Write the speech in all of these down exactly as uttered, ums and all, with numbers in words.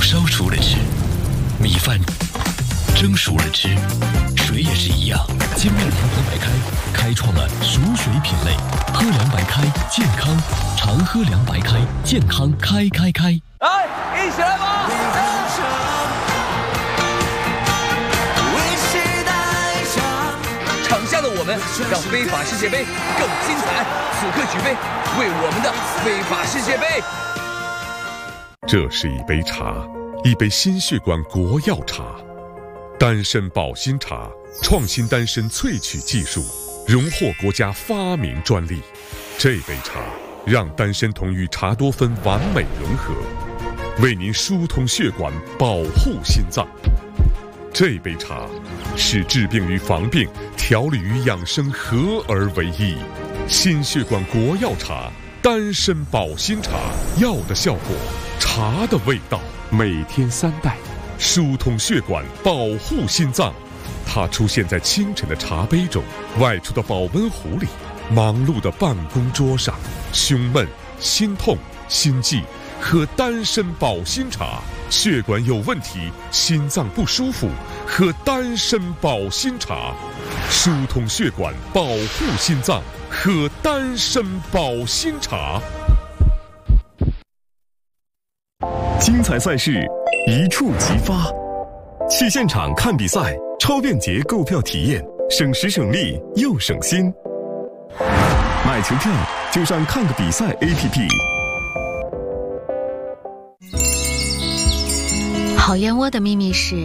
烧熟了吃，米饭蒸熟了吃，水也是一样。金麦良朋白开开创了熟水品类，喝凉白开健康，常喝凉白开健康开开开。 来，一起来吧！场下的我们让非法世界杯更精彩，此刻举杯，为我们的非法世界杯。 这是一杯茶，一杯心血管国药茶，丹参保心茶，创新丹参萃取技术，荣获国家发明专利。这杯茶让丹参酮与茶多酚完美融合，为您疏通血管，保护心脏。这杯茶使治病与防病、调理与养生合而为一。心血管国药茶，丹参保心茶，药的效果，茶的味道，每天三袋，疏通血管，保护心脏。它出现在清晨的茶杯中，外出的保温壶里，忙碌的办公桌上。胸闷、心痛、心悸，喝丹参保心茶。血管有问题，心脏不舒服，喝丹参保心茶。疏通血管，保护心脏，喝丹参保心茶。 精彩赛事一触即发，去现场看比赛，超便捷购票体验，省时省力又省心。买球票就上看个比赛 A P P。 好燕窝的秘密是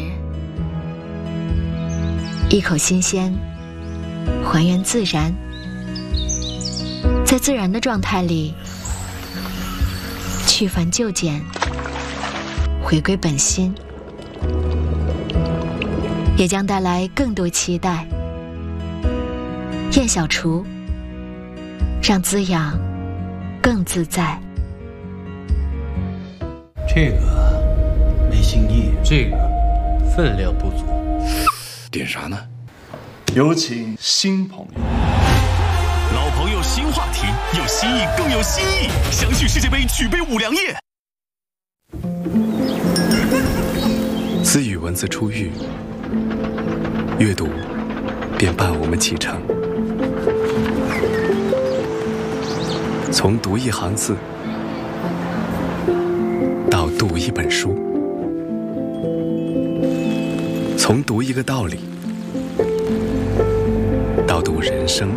一口新鲜，还原自然，在自然的状态里去繁就简，回归本心，也将带来更多期待。燕小厨，让滋养更自在。 这个没新意，这个分量不足，点啥呢？ 有请新朋友。 老朋友新话题，有新意更有新意。相信世界杯举杯五粮液。 自与文字初遇，阅读便伴我们启程。从读一行字到读一本书，从读一个道理到读人生。